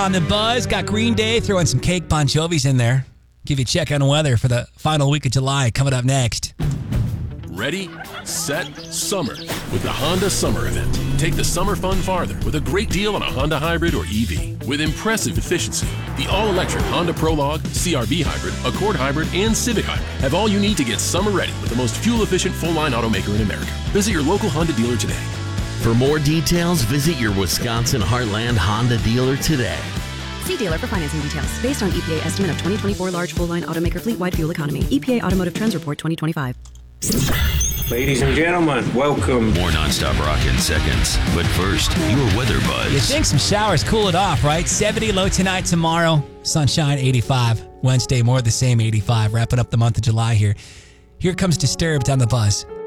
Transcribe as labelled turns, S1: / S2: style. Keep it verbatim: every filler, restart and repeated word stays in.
S1: on the Buzz. Got Green Day throwing some cake Bon Jovi's in there. Give you a check on the weather for the final week of July coming up next.
S2: Ready, set, summer with the Honda Summer Event. Take the summer fun farther with a great deal on a Honda Hybrid or E V. With impressive efficiency, the all-electric Honda Prologue, C R V Hybrid, Accord Hybrid, and Civic Hybrid have all you need to get summer ready with the most fuel-efficient full-line automaker in America. Visit your local Honda dealer today.
S3: For more details, visit your Wisconsin Heartland Honda dealer today.
S4: See dealer for financing details. Based on E P A estimate of twenty twenty-four large full-line automaker fleet-wide fuel economy. E P A Automotive Trends Report twenty twenty-five.
S5: Ladies and gentlemen, welcome.
S6: More nonstop rock in seconds. But first, your weather buzz.
S1: You think some showers cool it off, right? seventy low tonight, tomorrow. Sunshine, eighty-five. Wednesday, more of the same, eighty-five. Wrapping up the month of July here. Here comes Disturbed on the Buzz.